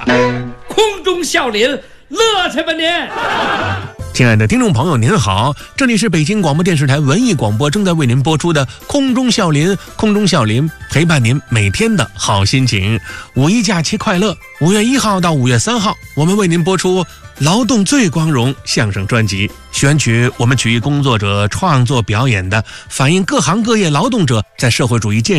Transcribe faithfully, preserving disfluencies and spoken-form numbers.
空中笑林，乐去吧您！ 亲爱的听众朋友您好，这里是北京广播电视台文艺广播正在为您播出的空中笑林，空中笑林陪伴您每天的好心情。五一假期快乐！五月一号到五月三号，我们为您播出劳动最光荣相声专辑，选取我们曲艺工作者创作表演的，反映各行各业劳动者在社会主义建